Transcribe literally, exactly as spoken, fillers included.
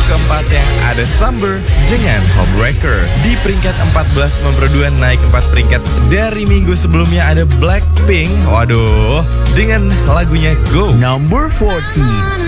keempatnya ada Summer dengan Homewrecker. Di peringkat empat belas memperduan naik empat peringkat dari minggu sebelumnya ada Blackpink. Waduh, dengan lagunya Go. Number fourteen.